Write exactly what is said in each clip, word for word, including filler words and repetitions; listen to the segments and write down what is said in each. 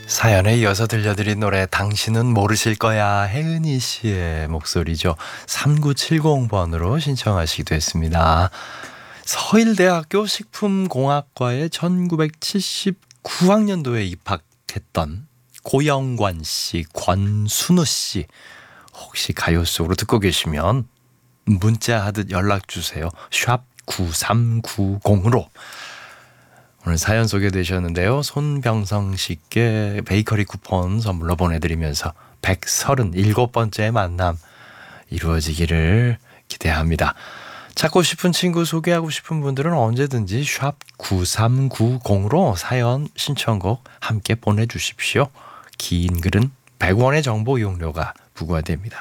사연에 이어서 들려드린 노래 당신은 모르실 거야, 혜은이 씨의 목소리죠. 삼구칠공 번으로 신청하시기도 했습니다. 서일대학교 식품공학과에 천구백칠십구 학년도에 입학했던 고영관 씨, 권순우 씨, 혹시 가요 속으로 듣고 계시면 문자하듯 연락주세요. 샵 구삼구공으로. 오늘 사연 소개되셨는데요. 손병성 씨께 베이커리 쿠폰 선물로 보내드리면서 백삼십칠 번째 만남 이루어지기를 기대합니다. 찾고 싶은 친구, 소개하고 싶은 분들은 언제든지 샵 구삼구공으로 사연 신청곡 함께 보내주십시오. 긴 글은 백 원의 정보 이용료가 부과됩니다.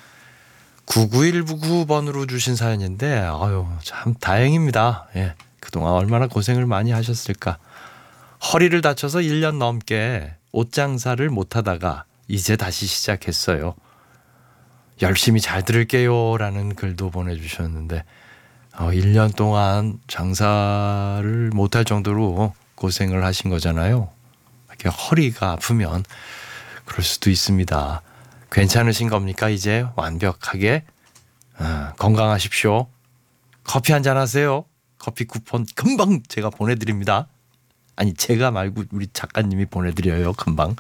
구구일구 번으로 주신 사연인데 아유 참 다행입니다. 예. 그동안 얼마나 고생을 많이 하셨을까. 허리를 다쳐서 일 년 넘게 옷장사를 못하다가 이제 다시 시작했어요. 열심히 잘 들을게요 라는 글도 보내주셨는데 어, 일 년 동안 장사를 못할 정도로 고생을 하신 거잖아요. 이렇게 허리가 아프면 그럴 수도 있습니다. 괜찮으신 겁니까? 이제 완벽하게 어, 건강하십시오. 커피 한잔 하세요. 커피 쿠폰 금방 제가 보내드립니다. 아니 제가 말고 우리 작가님이 보내드려요. 금방.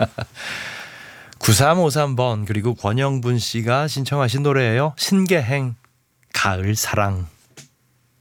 구삼오삼 번 그리고 권영분 씨가 신청하신 노래예요. 신계행 가을 사랑.